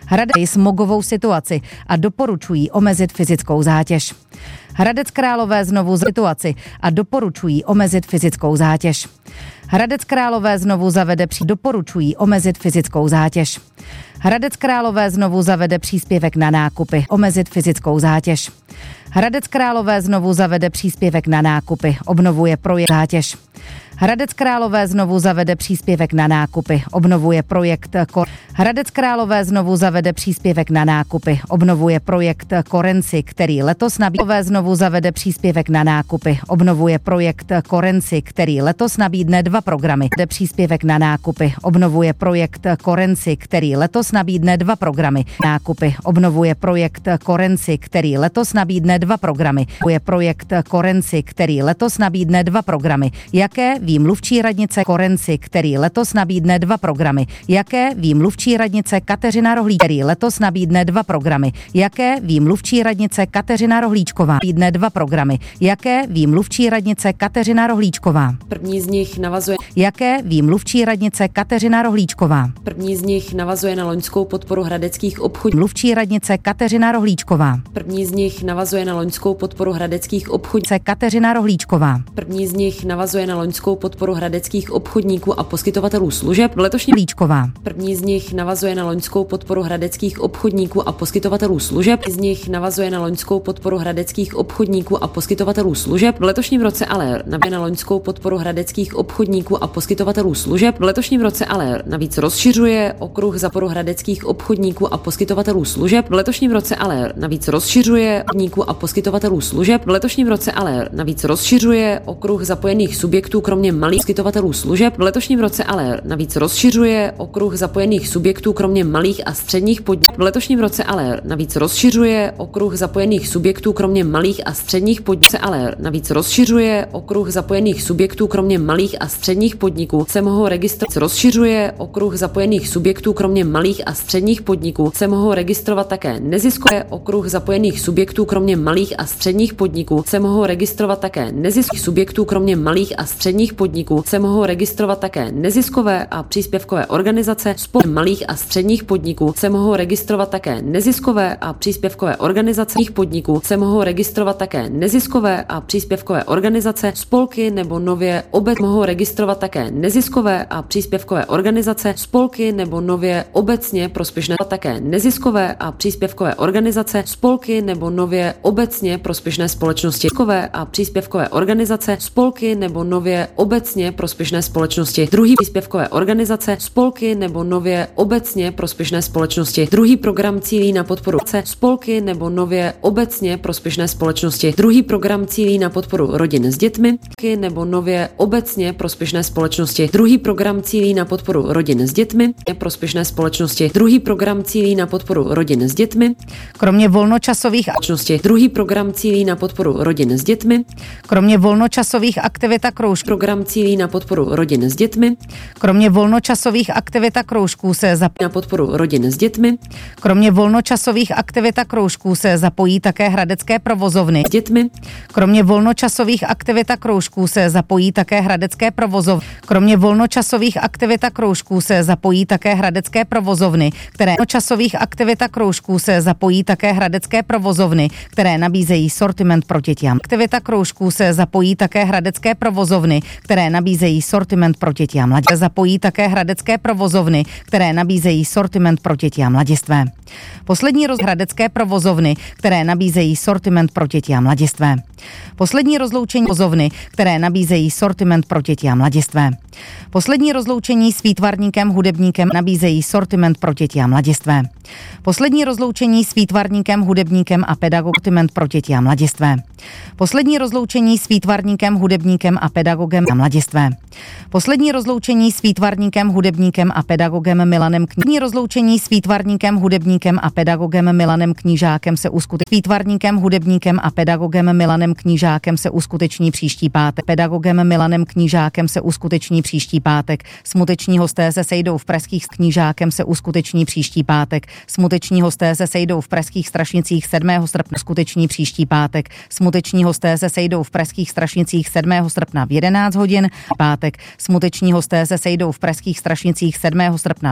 Hradec smogovou situaci a doporučují omezit fyzickou zátěž. Hradec Králové znovu situaci a doporučují omezit fyzickou zátěž. Hradec Králové znovu doporučují omezit fyzickou zátěž. Hradec Králové znovu zavede příspěvek na nákupy, omezit fyzickou zátěž. Hradec Králové znovu zavede příspěvek na nákupy, obnovuje projekt zátěž. Hradec Králové znovu zavede příspěvek na nákupy, obnovuje projekt Hradec Králové znovu zavede příspěvek na nákupy, obnovuje projekt Korenci, který letos znovu zavede příspěvek na nákupy, obnovuje projekt Korenci, který letos nabídne 2 programy. Příspěvek na nákupy, obnovuje projekt Korenci, který letos nabídne 2 programy. Nákupy, obnovuje projekt Korenci, který letos nabídne 2 programy. Je projekt Korenci, který letos nabídne 2 programy. Jaké ví mluvčí radnice Korenci, který letos nabídne 2 programy. Jaké ví mluvčí radnice Kateřina Rohlíčková, který letos nabídne 2 programy. Jaké ví mluvčí radnice Kateřina Rohlíčková, nabídne 2 programy. Jaké ví mluvčí radnice Kateřina Rohlíčková. První z nich navazuje. Jaké ví mluvčí radnice Kateřina Rohlíčková. První z nich navazuje na loňskou podporu hradeckých obchodníků. Mluvčí radnice Kateřina Rohlíčková. První z nich navazuje na loňskou podporu hradeckých obchodníků. Kateřina Rohlíčková. První z nich navazuje na loňskou podporu hradeckých obchodníků a poskytovatelů služeb. V letošním Rohlíčková. První z nich navazuje na loňskou podporu hradeckých obchodníků a poskytovatelů služeb. Z nich navazuje na loňskou podporu hradeckých obchodníků a poskytovatelů služeb. V letošním roce ale na loňskou podporu hradeckých obchodníků a poskytovatelů služeb. V letošním roce ale navíc rozšiřuje okruh zaporu hradeckých obchodníků a poskytovatelů služeb. V letošním roce ale navíc rozšiřuje obchodníků a poskytovatelů služeb. V letošním roce ale navíc rozšiřuje okruh zapojených subjektů kromě malých poskytovatelů služeb. V letošním roce ale navíc rozšiřuje okruh zapojených subjektů kromě malých a středních podniků. V letošním roce ale navíc rozšiřuje okruh zapojených subjektů kromě malých a středních podniků. Ale navíc rozšiřuje okruh zapojených subjektů kromě malých a středních podniků. Se mohou registrovat. Rozšiřuje okruh zapojených subjektů kromě malých a středních podniků. Se mohou registrovat také neziskové okruh zapojených subjektů kromě malých a středních podniků. Se mohou registrovat také neziskové subjektů kromě malých a středních podniků. Se mohou registrovat také neziskové a příspěvkové organizace spolu malých a středních podniků. Se mohou registrovat také neziskové a příspěvkové organizace podniků. Se mohou registrovat také neziskové a příspěvkové organizace, spolky nebo nově mohou registrovat také neziskové a příspěvkové organizace, spolky nebo nově obecně prospěšné také neziskové a příspěvkové organizace, spolky nebo nově obecně prospěšné společnosti, neziskové a příspěvkové organizace, spolky nebo nově obecně prospěšné společnosti, druhý příspěvkové organizace, spolky nebo nově obecně prospěšné společnosti. Druhý program cílí na podporu spolky nebo nově obecně prospěšné společnosti. Druhý program cílí na podporu rodin s dětmi nebo nově obecně prospěšné společnosti. Druhý program cílí na podporu rodin s dětmi, prospěšné společnosti. Druhý program cílí na podporu rodin s dětmi, kromě volnočasových společnosti. Druhý program cílí na podporu rodin s dětmi, kromě volnočasových aktivit a kroužků. Program cílí na podporu rodin s dětmi, kromě volnočasových aktivit a kroužků se na podporu rodin s dětmi, kromě volnočasových aktivit a kroužků se zapojí také hradecké provozovny s dětmi, kromě volnočasových aktivit a kroužků se zapojí také hradecké provozovny, kromě volnočasových aktivit a kroužků se zapojí také hradecké provozovny, které volnočasových aktivit a kroužků se zapojí také hradecké provozovny, které nabízejí sortiment pro děti. Aktivita kroužků se zapojí také hradecké provozovny, které nabízejí sortiment pro děti a mladistvé. Zapojí také hradecké provozovny, které nabízejí sortiment pro děti a mladistvé. Poslední hradecké provozovny, které nabízejí sortiment pro děti a mladistvé. Poslední rozloučení provozovny, které nabízejí sortiment pro děti a mladistvé. Poslední rozloučení s výtvarníkem, hudebníkem nabízejí sortiment pro děti a mladistvé. Poslední rozloučení s výtvarníkem, hudebníkem a pedagogem sortiment pro děti a mladistvé. Poslední rozloučení s výtvarníkem, hudebníkem a pedagogem a mladistvé. Poslední rozloučení s výtvarníkem, hudebníkem a pedagogem Milanem Knížákem. Rozloučení s výtvarníkem, hudebníkem a pedagogem Milanem Knížákem se uskuteční. Výtvarníkem, hudebníkem a pedagogem Milanem Knížákem se uskuteční příští pátek. Pedagogem Milanem Knížákem se uskuteční příští pátek. Smuteční hosté se sejdou v Pražských. S Knížákem se uskuteční příští pátek. Smuteční hosté se sejdou v Pražských Strašnicích 7. srpna. Uskuteční příští pátek. Smuteční hosté se sejdou v Pražských Strašnicích 7. srpna v 11 hodin. Pátek. Smuteční hosté se sejdou v Pražských Strašnicích 7. srpna